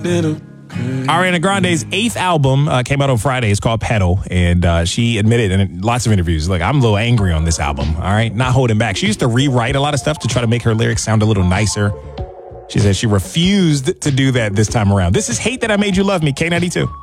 Ariana Grande's 8th album came out on Friday. It's called Pedal, and she admitted in lots of interviews, like, I'm a little angry on this album, all right? Not holding back. She used to rewrite a lot of stuff to try to make her lyrics sound a little nicer. She said she refused to do that this time around. This is Hate That I Made You Love Me, K92.